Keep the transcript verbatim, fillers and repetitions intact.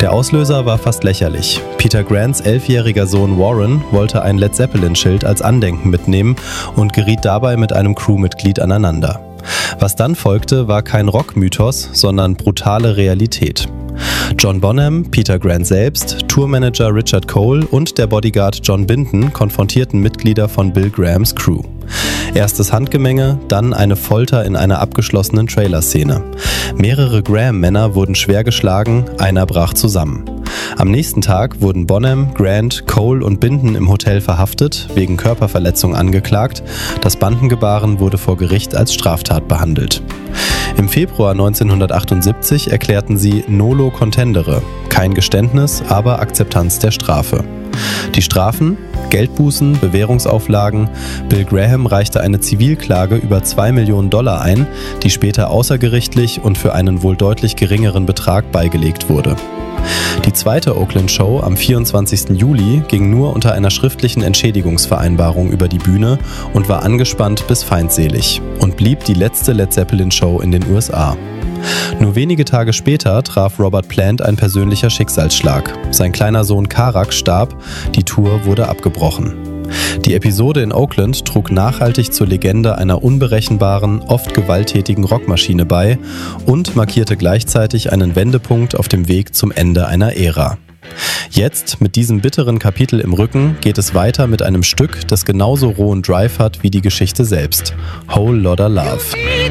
Der Auslöser war fast lächerlich. Peter Grants elfjähriger Sohn Warren wollte ein Led Zeppelin-Schild als Andenken mitnehmen und geriet dabei mit einem Crewmitglied aneinander. Was dann folgte, war kein Rockmythos, sondern brutale Realität. John Bonham, Peter Grant selbst, Tourmanager Richard Cole und der Bodyguard John Binton konfrontierten Mitglieder von Bill Grahams Crew. Erstes Handgemenge, dann eine Folter in einer abgeschlossenen Trailerszene. Mehrere Graham-Männer wurden schwer geschlagen, einer brach zusammen. Am nächsten Tag wurden Bonham, Grant, Cole und Binton im Hotel verhaftet, wegen Körperverletzung angeklagt. Das Bandengebaren wurde vor Gericht als Straftat behandelt. Im Februar neunzehnhundertachtundsiebzig erklärten sie Nolo contendere, kein Geständnis, aber Akzeptanz der Strafe. Die Strafen? Geldbußen, Bewährungsauflagen. Bill Graham reichte eine Zivilklage über zwei Millionen Dollar ein, die später außergerichtlich und für einen wohl deutlich geringeren Betrag beigelegt wurde. Die zweite Oakland-Show am vierundzwanzigsten Juli ging nur unter einer schriftlichen Entschädigungsvereinbarung über die Bühne und war angespannt bis feindselig und blieb die letzte Led Zeppelin-Show in den U S A. Nur wenige Tage später traf Robert Plant ein persönlicher Schicksalsschlag. Sein kleiner Sohn Karak starb, die Tour wurde abgebrochen. Die Episode in Oakland trug nachhaltig zur Legende einer unberechenbaren, oft gewalttätigen Rockmaschine bei und markierte gleichzeitig einen Wendepunkt auf dem Weg zum Ende einer Ära. Jetzt, mit diesem bitteren Kapitel im Rücken, geht es weiter mit einem Stück, das genauso rohen Drive hat wie die Geschichte selbst. Whole Lotta Love.